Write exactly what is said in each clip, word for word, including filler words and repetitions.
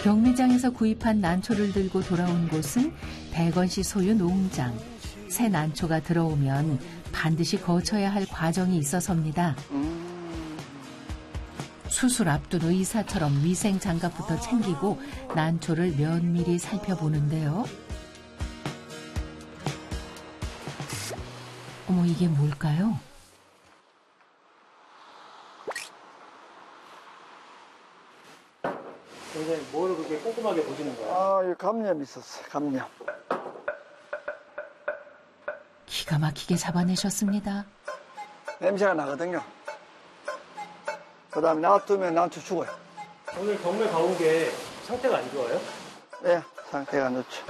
경매장에서 구입한 난초를 들고 돌아온 곳은 백원 씨 소유 농장. 새 난초가 들어오면 반드시 거쳐야 할 과정이 있어서입니다. 수술 앞둔 의사처럼 위생 장갑부터 챙기고 난초를 면밀히 살펴보는데요. 어머, 이게 뭘까요? 선생님, 뭐를 그렇게 꼼꼼하게 보시는 거예요? 아, 이 감염 있었어, 감염. 기가 막히게 잡아내셨습니다. 냄새가 나거든요. 그 다음에 놔두면 난초 죽어요. 오늘 경매 가온 게 상태가 안 좋아요? 네, 상태가 안 좋죠.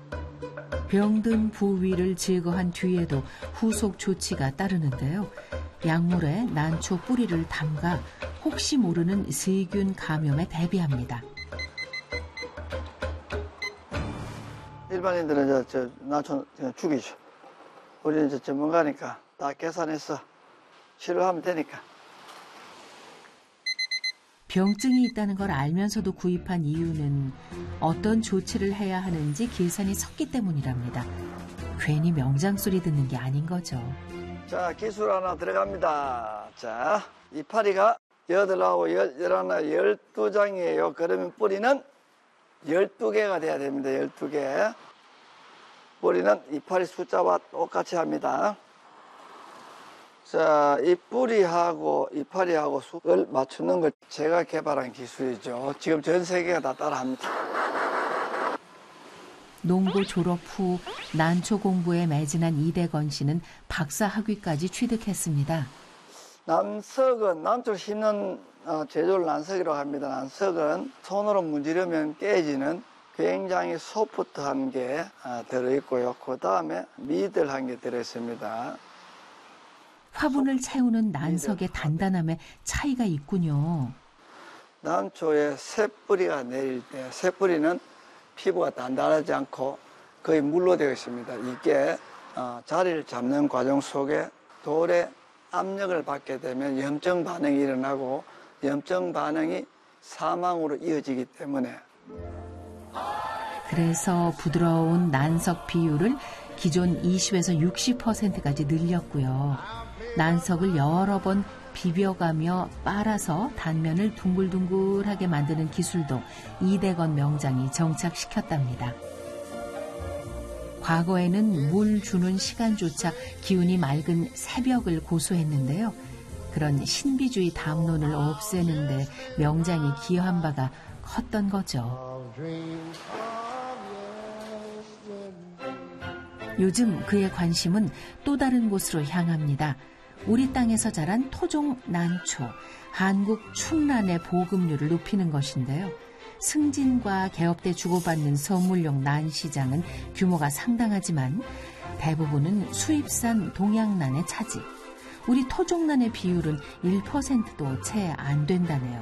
병든 부위를 제거한 뒤에도 후속 조치가 따르는데요. 약물에 난초 뿌리를 담가 혹시 모르는 세균 감염에 대비합니다. 일반인들은 저, 저 난초 그냥 죽이죠. 우리는 이제 전문가니까 다 계산해서 치료하면 되니까. 병증이 있다는 걸 알면서도 구입한 이유는 어떤 조치를 해야 하는지 계산이 섰기 때문이랍니다. 괜히 명장 소리 듣는 게 아닌 거죠. 자, 기술 하나 들어갑니다. 자, 이파리가 여덟하고 열, 열하나, 열두 장이에요. 그러면 뿌리는 열두 개가 돼야 됩니다. 열두 개. 뿌리는 이파리 숫자와 똑같이 합니다. 자, 이 뿌리하고 이파리하고 수를 맞추는 걸 제가 개발한 기술이죠. 지금 전 세계가 다 따라합니다. 농고 졸업 후 난초 공부에 매진한 이대건 씨는 박사 학위까지 취득했습니다. 난석은 난초 심는 제조를 난석이라고 합니다. 난석은 손으로 문지르면 깨지는 굉장히 소프트한 게 들어있고요. 그 다음에 미들한 게 들어있습니다. 화분을 채우는 난석의 단단함에 차이가 있군요. 난초에 새 뿌리가 내릴 때 새 뿌리는 피부가 단단하지 않고 거의 물로 되어 있습니다. 이게 자리를 잡는 과정 속에 돌에 압력을 받게 되면 염증 반응이 일어나고 염증 반응이 사망으로 이어지기 때문에 그래서 부드러운 난석 비율을 기존 이십에서 육십 퍼센트까지 늘렸고요. 난석을 여러 번 비벼가며 빨아서 단면을 둥글둥글하게 만드는 기술도 이대건 명장이 정착시켰답니다. 과거에는 물 주는 시간조차 기운이 맑은 새벽을 고수했는데요. 그런 신비주의 담론을 없애는데 명장이 기여한 바가 컸던 거죠. 요즘 그의 관심은 또 다른 곳으로 향합니다. 우리 땅에서 자란 토종 난초, 한국 충란의 보급률을 높이는 것인데요. 승진과 개업 때 주고받는 선물용 난시장은 규모가 상당하지만 대부분은 수입산 동양난의 차지. 우리 토종난의 비율은 일 퍼센트도 채 안 된다네요.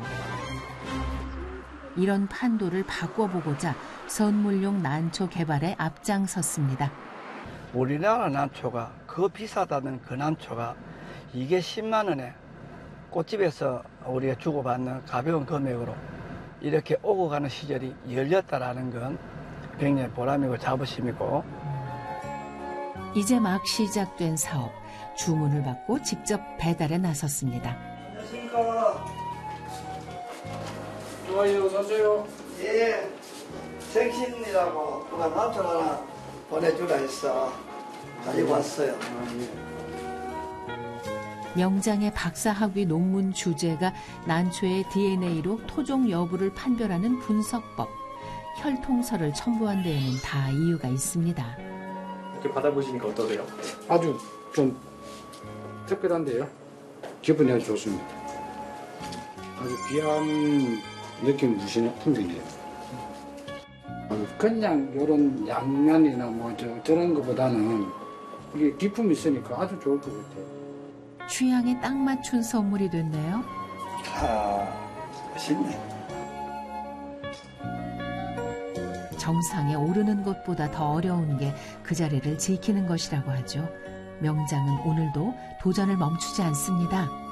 이런 판도를 바꿔보고자 선물용 난초 개발에 앞장섰습니다. 우리나라 난초가 그 비싸다는 그 난초가 이게 십만 원에 꽃집에서 우리가 주고받는 가벼운 금액으로 이렇게 오고 가는 시절이 열렸다라는 건 굉장히 보람이고 자부심이고. 이제 막 시작된 사업, 주문을 받고 직접 배달에 나섰습니다. 안녕하십니까. 좋아요, 어서오세요. 예, 생신이라고 누가 난초 하나 보내주라 했어. 가지고 왔어요. 아, 예. 명장의 박사학위 논문 주제가 난초의 디엔에이로 토종 여부를 판별하는 분석법. 혈통서를 첨부한 데에는 다 이유가 있습니다. 이렇게 받아보시니까 어떠세요? 아주 좀 특별한데요. 기분이 아주 좋습니다. 아주 귀한 느낌 주시는 풍경이에요. 그냥 이런 양면이나 뭐 저, 저런 것보다는 이게 기품이 있으니까 아주 좋을 것 같아요. 취향에 딱 맞춘 선물이 됐네요. 아, 맛있네. 정상에 오르는 것보다 더 어려운 게 그 자리를 지키는 것이라고 하죠. 명장은 오늘도 도전을 멈추지 않습니다.